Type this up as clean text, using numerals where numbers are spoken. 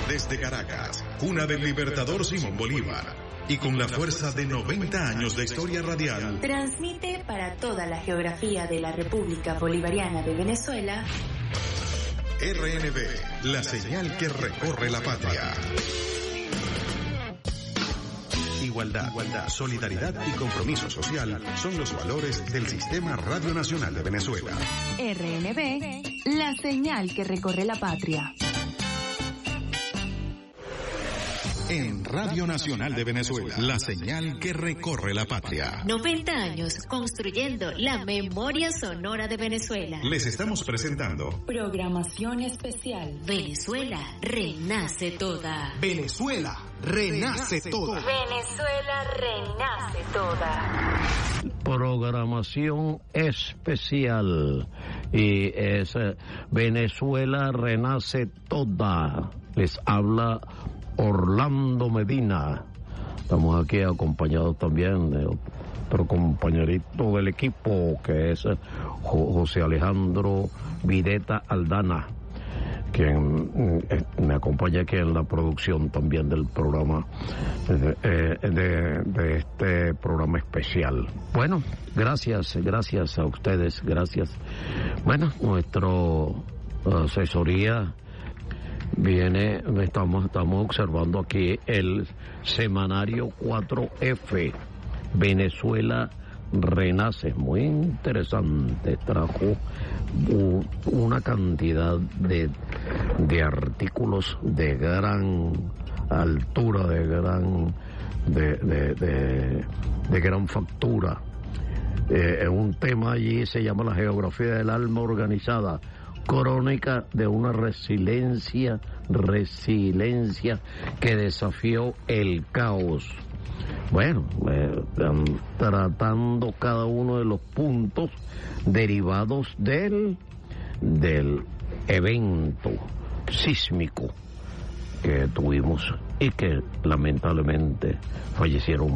Desde Caracas, cuna del libertador Simón Bolívar, y con la fuerza de 90 años de historia radial, transmite para toda la geografía de la República Bolivariana de Venezuela. RNB, la señal que recorre la patria. Igualdad, solidaridad y compromiso social son los valores del Sistema Radio Nacional de Venezuela. RNB, la señal que recorre la patria. En Radio Nacional de Venezuela, la señal que recorre la patria. 90 años construyendo la memoria sonora de Venezuela. Les estamos presentando programación especial. Venezuela renace toda. Venezuela renace toda. Venezuela renace toda. Programación especial y es Venezuela renace toda. Les habla Orlando Medina. Estamos aquí acompañados también de otro compañerito del equipo que es José Alejandro Videta Aldana, quien me acompaña aquí en la producción también del programa, de este programa especial. Bueno, gracias a ustedes, gracias. Bueno, nuestro asesoría viene, estamos observando aquí el semanario 4F, Venezuela renace, muy interesante, trajo una cantidad de artículos de gran altura, de gran factura. Un tema allí se llama la geografía del alma organizada, crónica de una resiliencia que desafió el caos. Bueno, tratando cada uno de los puntos derivados del evento sísmico que tuvimos y que lamentablemente fallecieron